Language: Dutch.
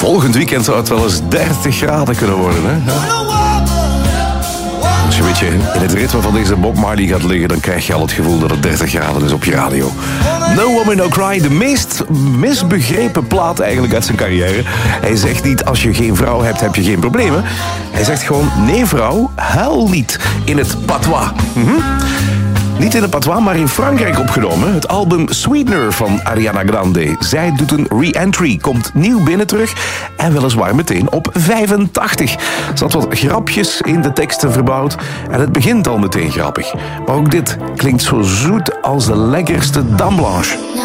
Volgend weekend zou het wel eens 30 graden kunnen worden, hè? Als je een beetje in het ritme van deze Bob Marley gaat liggen, dan krijg je al het gevoel dat het 30 graden is op je radio. No Woman No Cry, de meest misbegrepen plaat eigenlijk uit zijn carrière. Hij zegt niet, als je geen vrouw hebt, heb je geen problemen. Hij zegt gewoon, nee vrouw, huil niet. In het patois. Niet in het patois, maar in Frankrijk opgenomen. Het album Sweetener van Ariana Grande. Zij doet een re-entry, komt nieuw binnen terug en weliswaar meteen op 85. Ze had wat grapjes in de teksten verbouwd en het begint al meteen grappig. Maar ook dit klinkt zo zoet als de lekkerste dame blanche.